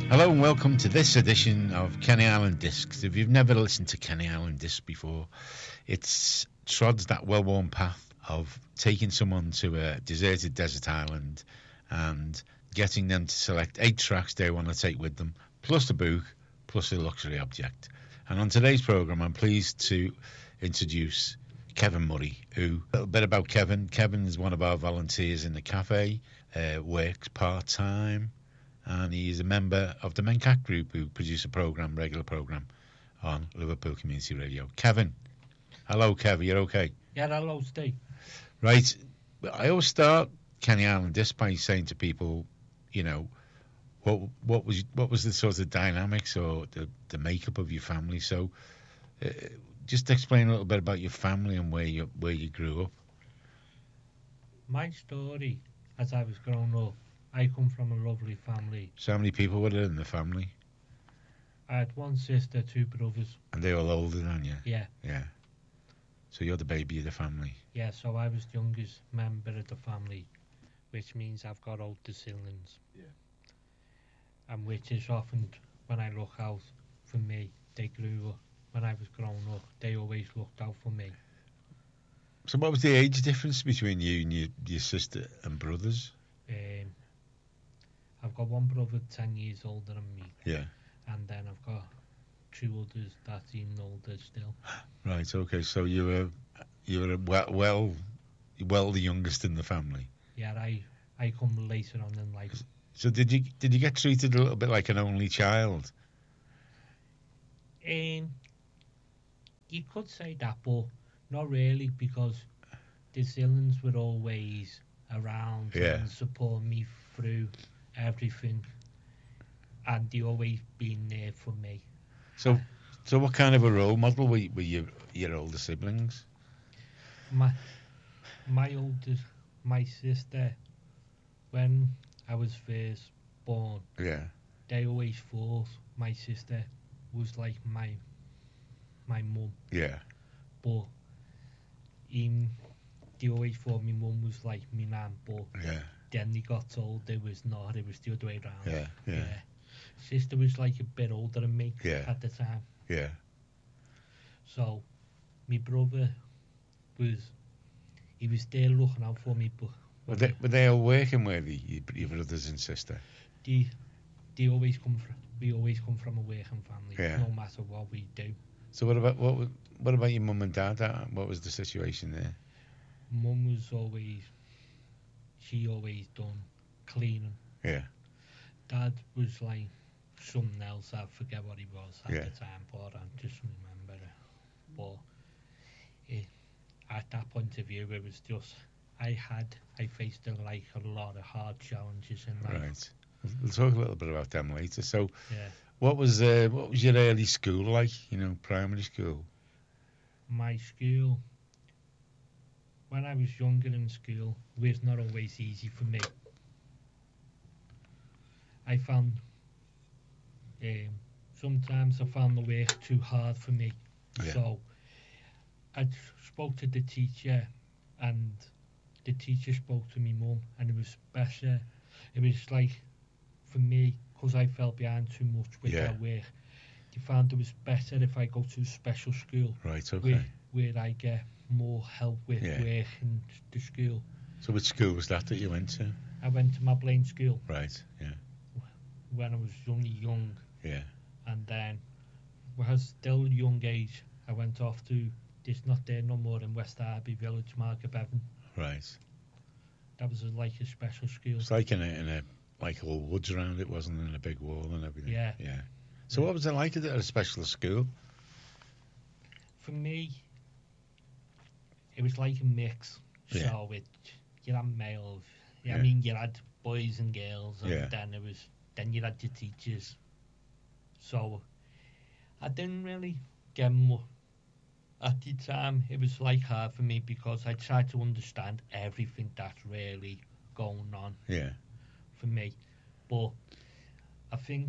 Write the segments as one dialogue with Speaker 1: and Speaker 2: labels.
Speaker 1: Hello and welcome to this edition of Kenny Island Discs. If you've never listened to Kenny Island Discs before, it trods that well-worn path of taking someone to a deserted desert island and getting them to select 8 tracks they want to take with them, plus a book, plus a luxury object. And on today's programme, I'm pleased to introduce Kevin Murray, who, a little bit about Kevin. Kevin is one of our volunteers in the cafe, works part-time, and he is a member of the Mencat Group, who produce a regular programme on Liverpool Community Radio. Kevin. Hello, Kev. You're okay?
Speaker 2: Yeah, hello, Steve.
Speaker 1: Right. I always start Kenny Island Disc by saying to people, you know, what was the sort of dynamics or the makeup of your family? So, just explain a little bit about your family and where you grew up.
Speaker 2: My story, as I was growing up, I come from a lovely family.
Speaker 1: So how many people were there in the family?
Speaker 2: I had one sister, 2 brothers.
Speaker 1: And they were all older than you?
Speaker 2: Yeah.
Speaker 1: Yeah. So you're the baby of the family?
Speaker 2: Yeah, so I was the youngest member of the family, which means I've got older siblings.
Speaker 1: Yeah.
Speaker 2: And which is often, when I look out for me, they grew up. When I was growing up, they always looked out for me.
Speaker 1: So what was the age difference between you and your sister and brothers?
Speaker 2: I've got one brother 10 years older than me.
Speaker 1: Yeah.
Speaker 2: And then I've got 2 others that's even older still.
Speaker 1: Right, okay. So you were well the youngest in the family.
Speaker 2: Yeah, I come later on in life.
Speaker 1: So did you get treated a little bit like an only child?
Speaker 2: You could say that, but not really, because the siblings were always around and support me through everything, and they always been there for me.
Speaker 1: So what kind of a role model were your older siblings?
Speaker 2: My sister, when I was first born, they always thought my sister was like my mum.
Speaker 1: Yeah.
Speaker 2: But they always thought my mum was like my nan, but then they got told it was not, it was the other way around. Yeah. Sister was like a bit older than me at the time.
Speaker 1: Yeah.
Speaker 2: So my brother was there looking out for me, but
Speaker 1: were they all working with your brothers and sister?
Speaker 2: We always come from a working family, no matter what we do.
Speaker 1: So what about your mum and dad? What was the situation there?
Speaker 2: Mum was always done cleaning.
Speaker 1: Yeah.
Speaker 2: Dad was like something else. I forget what he was at the time, but I just remember it. But at that point of view, it was just I faced like a lot of hard challenges in life.
Speaker 1: Right. We'll talk a little bit about them later. So, what was your early school like? You know, primary school.
Speaker 2: My school, when I was younger in school, was not always easy for me. I found sometimes I found the work too hard for me.
Speaker 1: Yeah.
Speaker 2: So I spoke to the teacher, and the teacher spoke to my mum, and it was better. It was like, for me, because I fell behind too much with that work, they found it was better if I go to a special school.
Speaker 1: Right, okay.
Speaker 2: Where I get more help with work in the school.
Speaker 1: So which school was that you went to?
Speaker 2: I went to Mablain School.
Speaker 1: Right, yeah.
Speaker 2: When I was only young.
Speaker 1: Yeah.
Speaker 2: And then, when I was still young age, I went off to, it's not there no more, in West Derby Village, Market Bevan.
Speaker 1: Right.
Speaker 2: That was like a special school.
Speaker 1: It's like in a like all woods around it, wasn't it? And a big wall and everything.
Speaker 2: Yeah.
Speaker 1: Yeah. So what was it like at a special school?
Speaker 2: For me, it was like a mix.
Speaker 1: Yeah.
Speaker 2: So you had males. I mean, you had boys and girls, and then you had your teachers. So I didn't really get much. At the time, it was like hard for me because I tried to understand everything that's really going on.
Speaker 1: Yeah.
Speaker 2: For me, but I think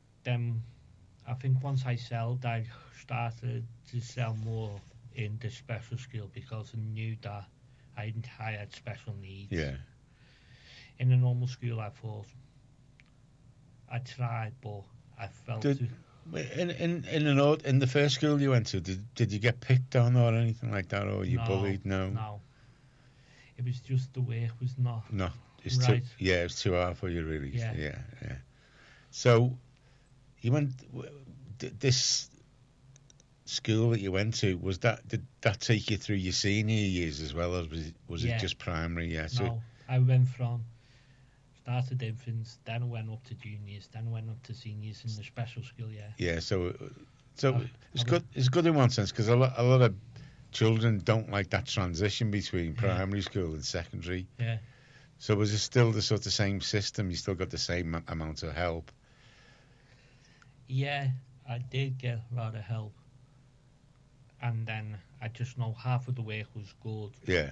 Speaker 2: once I sold, I started to sell more in the special school because I knew that I had special needs.
Speaker 1: Yeah.
Speaker 2: In a normal school, I thought I tried, but I felt
Speaker 1: in the first school you went to, did you get picked on or anything like that, or you bullied?
Speaker 2: No. It was just the work was not
Speaker 1: it's
Speaker 2: right.
Speaker 1: It was too hard for you, really.
Speaker 2: Yeah.
Speaker 1: So you went this school that you went to, did that take you through your senior years as well, or was it just primary? Yeah.
Speaker 2: No, I went from started infants, then I went up to juniors, then I went up to seniors in the special school. Yeah.
Speaker 1: Yeah. So it's good. It's good in one sense, because a lot of children don't like that transition between primary school and secondary.
Speaker 2: Yeah.
Speaker 1: So was it still the sort of same system? You still got the same amount of help?
Speaker 2: Yeah, I did get a lot of help. And then I just know half of the work was good.
Speaker 1: Yeah.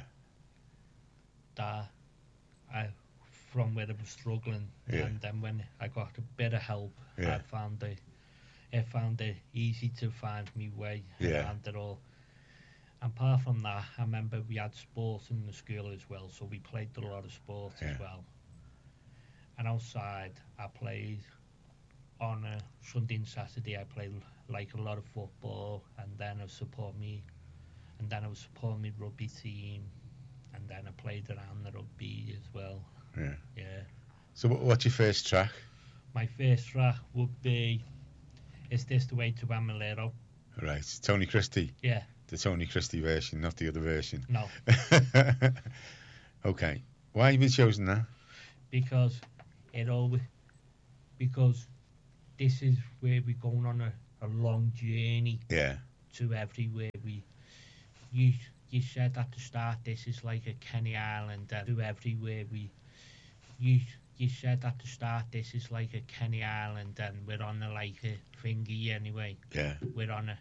Speaker 2: From where I was struggling.
Speaker 1: Yeah.
Speaker 2: And then when I got a bit of help,
Speaker 1: yeah.
Speaker 2: I found it easy to find my way around it all. And apart from that, I remember we had sports in the school as well, so we played a lot of sports as well. And outside, I played on a Sunday and Saturday. I played like a lot of football, and then I was supporting my rugby team, and then I played around the rugby as well. Yeah.
Speaker 1: So what's your first track?
Speaker 2: My first track would be "Is This the Way to Amalero?"
Speaker 1: Right, Tony Christie.
Speaker 2: Yeah.
Speaker 1: The Tony Christie version, not the other version.
Speaker 2: No.
Speaker 1: Okay. Why have you chosen that?
Speaker 2: Because this is where we're going on a long journey.
Speaker 1: Yeah.
Speaker 2: To everywhere you said at the start, this is like a Kenny Island, and to everywhere you said at the start, this is like a Kenny Island, and we're on a thingy anyway.
Speaker 1: Yeah.
Speaker 2: We're on a